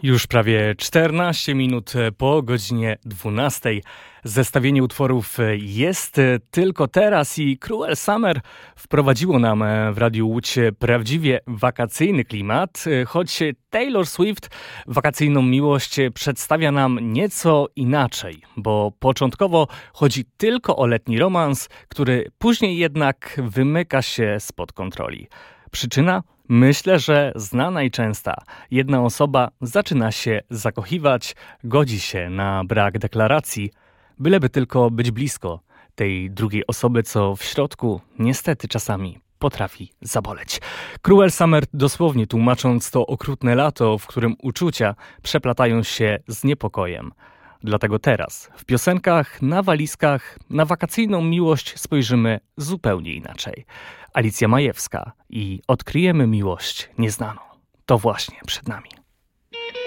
Już prawie 14 minut po godzinie 12. Zestawienie utworów jest tylko teraz i Cruel Summer wprowadziło nam w Radiu Łódź prawdziwie wakacyjny klimat, choć Taylor Swift wakacyjną miłość przedstawia nam nieco inaczej, bo początkowo chodzi tylko o letni romans, który później jednak wymyka się spod kontroli. Przyczyna? Myślę, że znana i częsta. Jedna osoba zaczyna się zakochiwać, godzi się na brak deklaracji, byleby tylko być blisko tej drugiej osoby, co w środku niestety czasami potrafi zaboleć. Cruel Summer, dosłownie tłumacząc, to okrutne lato, w którym uczucia przeplatają się z niepokojem. Dlatego teraz w piosenkach, na walizkach, na wakacyjną miłość spojrzymy zupełnie inaczej. Alicja Majewska i Odkryjemy miłość nieznaną. To właśnie przed nami.